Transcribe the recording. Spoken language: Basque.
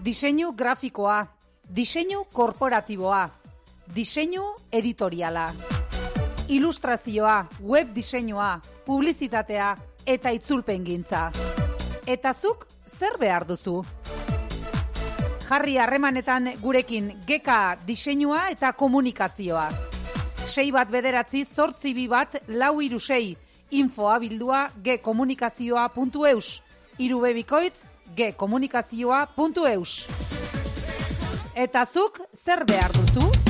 Diseinu grafikoa, diseinu korporatiboa, diseinu editoriala, ilustrazioa, web diseinua, publizitatea eta itzulpengintza. Eta zuk zer behar duzu? Jarri harremanetan gurekin GK diseinua eta komunikazioa. 6198426 info@gkomunikazioa.eus gkomunikazioa.eus. Eta zuk zer behar duzu?